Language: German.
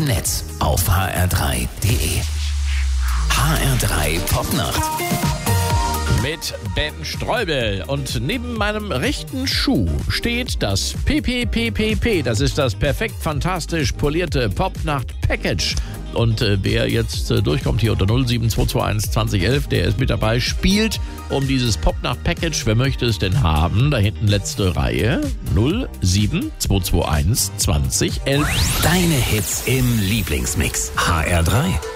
im Netz auf hr3.de. HR3 Popnacht. Mit Ben Streubel. Und neben meinem rechten Schuh steht das PPPPP. Das ist das perfekt fantastisch polierte Popnacht-Package. Und wer jetzt durchkommt hier unter 07221 2011, der ist mit dabei, spielt um dieses Popnacht-Package. Wer möchte es denn haben? Da hinten letzte Reihe 07221 2011. Deine Hits im Lieblingsmix. HR3.